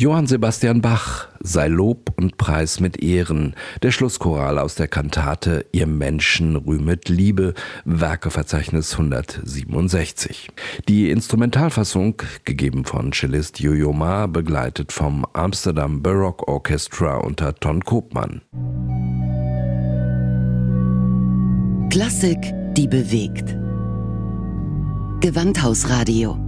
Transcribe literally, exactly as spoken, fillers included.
Johann Sebastian Bach, sei Lob und Preis mit Ehren, der Schlusschoral aus der Kantate Ihr Menschen rühmet Liebe, Werkeverzeichnis hundertsiebenundsechzig. Die Instrumentalfassung, gegeben von Cellist Yo-Yo Ma, begleitet vom Amsterdam Baroque Orchestra unter Ton Koopman. Klassik, die bewegt. Gewandhausradio